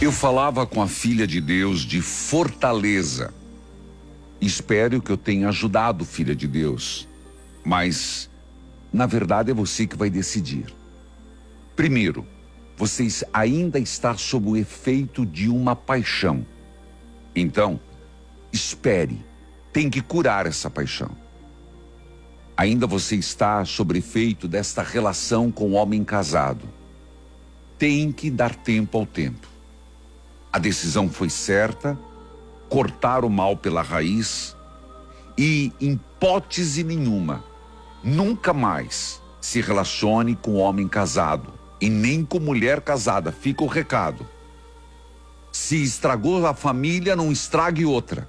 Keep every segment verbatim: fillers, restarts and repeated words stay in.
Eu falava com a filha de Deus de Fortaleza. Espero que eu tenha ajudado, filha de Deus. Mas, na verdade, é você que vai decidir. Primeiro, você ainda está sob o efeito de uma paixão. Então, espere. Tem que curar essa paixão. Ainda você está sob efeito desta relação com o homem casado. Tem que dar tempo ao tempo. A decisão foi certa, cortar o mal pela raiz e, em hipótese nenhuma, nunca mais se relacione com homem casado e nem com mulher casada. Fica o recado. Se estragou a família, não estrague outra.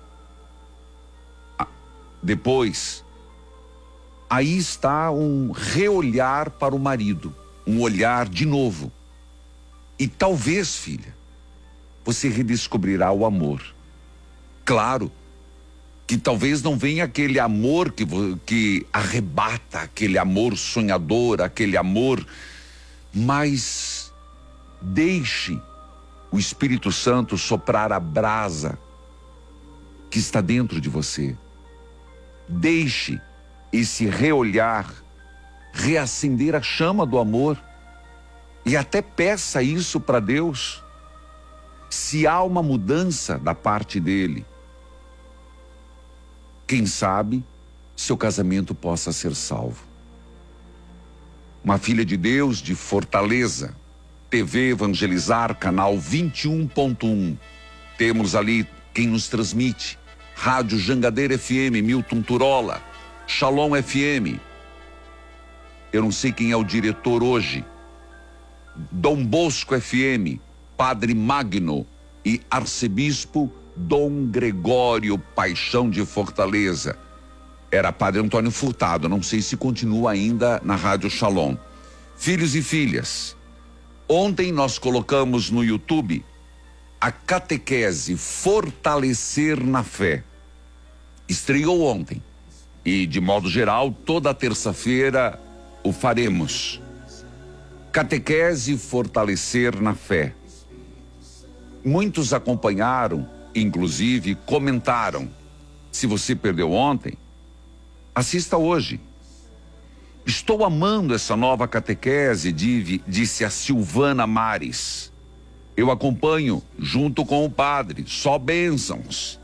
Depois, aí está um reolhar para o marido, um olhar de novo. E talvez, filha, você redescobrirá o amor. Claro que talvez não venha aquele amor que, que arrebata, aquele amor sonhador, aquele amor, mas deixe o Espírito Santo soprar a brasa que está dentro de você. Deixe esse reolhar reacender a chama do amor e até peça isso para Deus. Se há uma mudança da parte dele, quem sabe seu casamento possa ser salvo. Uma filha de Deus de Fortaleza, T V Evangelizar, canal vinte e um ponto um. Temos ali quem nos transmite. Rádio Jangadeira F M, Milton Turola, Shalom F M. Eu não sei quem é o diretor hoje. Dom Bosco F M, Padre Magno e Arcebispo Dom Gregório Paixão de Fortaleza. Era Padre Antônio Furtado, não sei se continua ainda na Rádio Shalom. Filhos e filhas, ontem nós colocamos no YouTube a catequese Fortalecer na Fé. Estreou ontem e, de modo geral, toda terça-feira o faremos. Catequese Fortalecer na Fé. Muitos acompanharam, inclusive comentaram. Se você perdeu ontem, assista hoje. Estou amando essa nova catequese, disse a Silvana Mares. Eu acompanho junto com o padre, só bênçãos.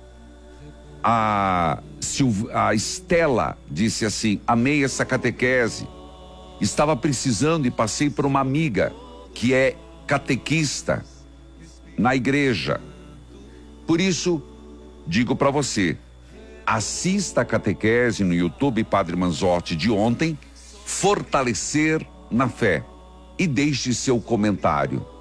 A, Silv... a Estela disse assim: amei essa catequese. Estava precisando e passei por uma amiga que é catequista na igreja. Por isso, digo para você, assista a catequese no YouTube Padre Manzotti de ontem, Fortalecer na Fé, e deixe seu comentário.